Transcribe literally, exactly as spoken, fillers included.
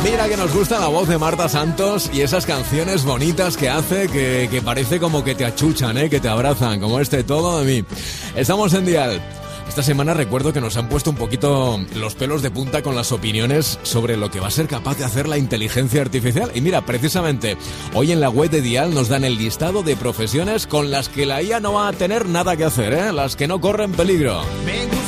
Mira que nos gusta la voz de Marta Santos y esas canciones bonitas que hace, que, que parece como que te achuchan, ¿eh? Que te abrazan, como este Todo de mí. Estamos en Dial. Esta semana recuerdo que nos han puesto un poquito los pelos de punta con las opiniones sobre lo que va a ser capaz de hacer la inteligencia artificial. Y mira, precisamente, hoy en la web de Dial nos dan el listado de profesiones con las que la I A no va a tener nada que hacer, ¿eh? Las que no corren peligro.